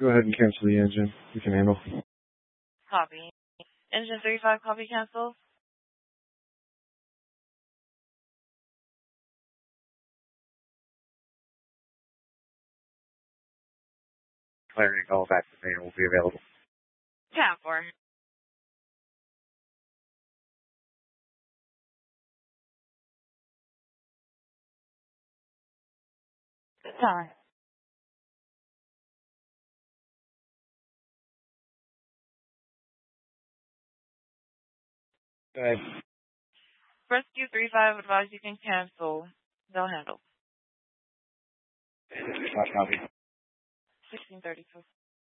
Go ahead and cancel the engine. We can handle. Copy. Engine 35, copy cancel. Clarity call back to main will be available. Tab 4. Tower. Go ahead. Rescue 35, advise you can cancel. They'll handle. Copy. 1632.